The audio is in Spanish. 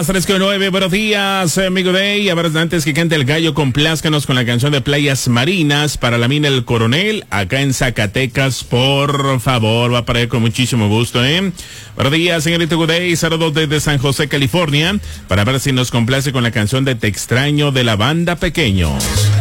3:9, buenos días, amigo Day. A ver, antes que cante el gallo, complázcanos con la canción de Playas Marinas para la mina El Coronel, acá en Zacatecas, por favor, va para él con muchísimo gusto, Buenos días, señorita Day, saludos desde San José, California, para ver si nos complace con la canción de Te Extraño de la banda Pequeños.